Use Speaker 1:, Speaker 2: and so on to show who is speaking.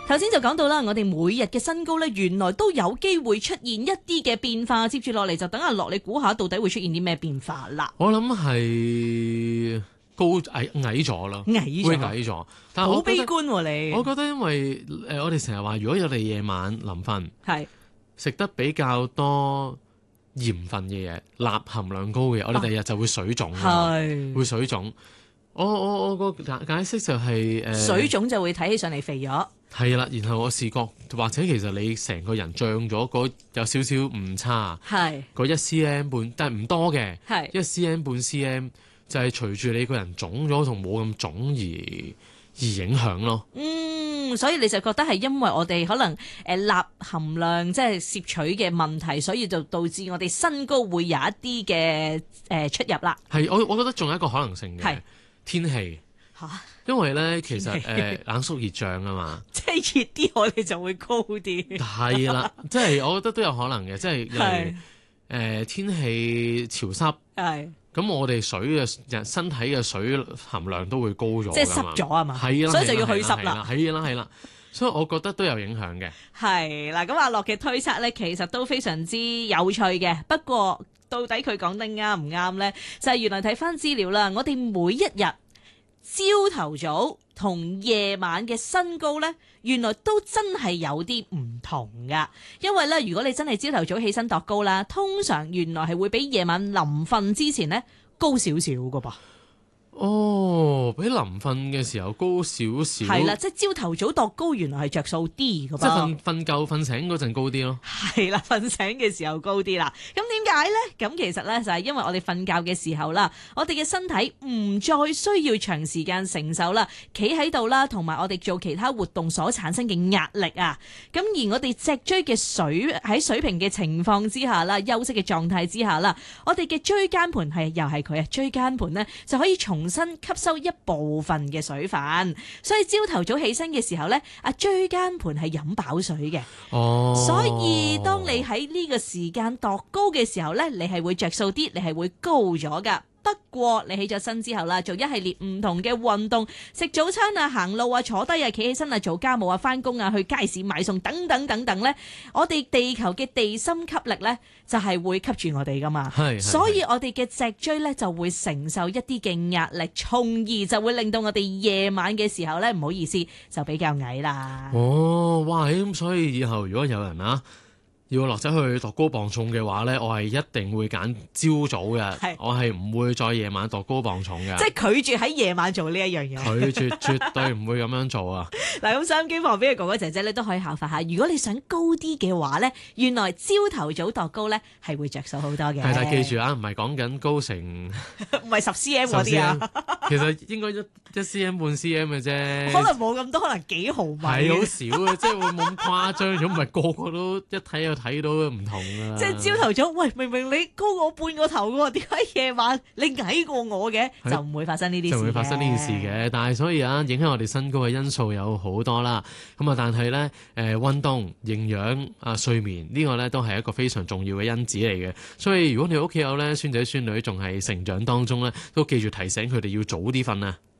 Speaker 1: 頭先就講到啦，我哋每日嘅身高咧，原來都有機會出現一啲嘅變化。接住落嚟就等阿樂你估下，到底會出現啲咩變化啦？
Speaker 2: 我諗係矮咗啦，會矮咗。但係
Speaker 1: 好悲觀喎你。
Speaker 2: 我覺得因為我哋成日話，如果我哋夜晚臨瞓，
Speaker 1: 係
Speaker 2: 食得比較多鹽分嘅嘢、鈉含量高嘅嘢，我哋第二日就會水腫㗎，會水腫。我個解釋就係
Speaker 1: 水腫就會睇起上嚟肥咗。
Speaker 2: 係啦，然後我視覺或者其實你成個人脹咗，有少少誤差，個1cm半，但係唔多嘅，1cm半 cm 就係隨住你個人腫咗同冇咁腫而影響咯。
Speaker 1: 所以你就覺得係因為我哋可能鈉含量即係攝取嘅問題，所以就導致我哋身高會有一啲嘅出入啦。
Speaker 2: 係，我覺得仲有一個可能性嘅天氣。因為咧，其實冷縮熱脹啊嘛，
Speaker 1: 即係熱啲我哋就會高啲。係
Speaker 2: 啦，即係我覺得都有可能嘅，即係例如天氣潮濕，咁我哋水嘅身體嘅水含量都會高咗，即係濕咗啊嘛，係啦，
Speaker 1: 所以就要去濕啦，
Speaker 2: 係啦，所以我覺得都有影響嘅。
Speaker 1: 係嗱，咁阿樂嘅推測咧，其實都非常之有趣嘅。不過到底佢講得啱唔啱咧？就係原來睇翻資料啦，我哋每一日朝頭早同夜晚嘅身高呢，原來都真係有啲唔同噶。因為呢，如果你真係朝頭早起身度高啦，通常原來係會比夜晚臨瞓之前呢高少少噶噃。
Speaker 2: 比臨瞓嘅時候高少少，
Speaker 1: 係啦，即係朝頭早度高，原來係着數啲噶噃。
Speaker 2: 即係瞓覺瞓醒嗰陣高啲咯。
Speaker 1: 係啦，瞓醒嘅時候高啲啦。咁點解呢？咁其實呢，就係因為我哋瞓覺嘅時候啦，我哋嘅身體唔再需要長時間承受啦，企喺度啦，同埋我哋做其他活動所產生嘅壓力啊。咁而我哋脊椎嘅喺水平嘅情況之下啦，休息嘅狀態之下啦，我哋嘅椎間盤又係佢啊，椎間盤呢就可以重新吸收一部分嘅水分，所以朝頭早起身嘅時候呢，椎間盤係飲飽水嘅。所以當你喺呢個時間度高嘅時候呢，你係會着數啲，你係會高咗噶。不過你起咗身之後啦，做一系列唔同嘅運動，食早餐啊、行路啊、坐低啊、企起身啊、做家務啊、翻工啊、去街市買餸等等等等呢，我哋地球嘅地心吸力呢，就係會吸住我哋噶嘛。所以我哋嘅脊椎呢，就會承受一啲嘅壓力，從而就會令到我哋夜晚嘅時候呢，唔好意思就比較矮啦。
Speaker 2: 哇！咁所以以後如果有人要我落仔去度高磅重嘅話咧，我係一定會揀朝早嘅，我係唔會再夜晚度高磅重嘅。即係拒絕喺夜晚做呢一樣嘢。拒絕，絕對唔會咁樣做啊！嗱，咁收音機旁邊嘅哥哥姐姐咧都可以效法下，如果你想高啲嘅話咧，原來朝頭早度高咧係會着數好多嘅。係，但係記住啊，唔係講緊高成唔係10 cm 嗰啲啊，其實應該一 cm 半 cm 嘅啫，可能冇咁多，可能幾毫米，係好少嘅，即係會冇咁誇張。如果唔係個個都一睇就睇到唔同啊！即係朝頭早，喂，明明你高我半個頭嘅，點解夜晚你矮過我嘅？就唔會發生呢啲事嘅。就會發生呢件事嘅，但係所以影響我哋身高嘅因素有好多啦。咁但係咧，運動、營養、睡眠呢個咧都係一個非常重要嘅因子嚟嘅。所以如果你屋企有咧孫仔孫女仲係成長當中咧，都記住提醒佢哋要早啲瞓啊！